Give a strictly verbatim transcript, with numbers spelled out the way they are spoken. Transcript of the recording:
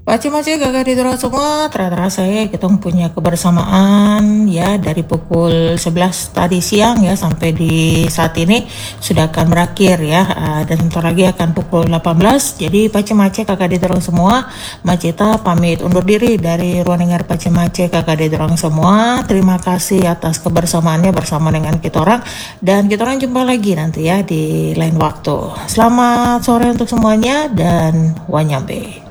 Pace-mace kakak dorang semua, terasa ya kita punya kebersamaan ya dari pukul sebelas tadi siang ya sampai di saat ini sudah akan berakhir ya. Ah, dan sebentar lagi akan pukul delapan belas. Jadi pace-mace kakak dorang semua, Maceta pamit undur diri dari ruang dengar pace-mace kakak dorang semua. Terima kasih atas kebersamaannya bersama dengan kita orang, dan kita orang jumpa lagi nanti ya di lain waktu. Selamat sore untuk semuanya dan wanyambe.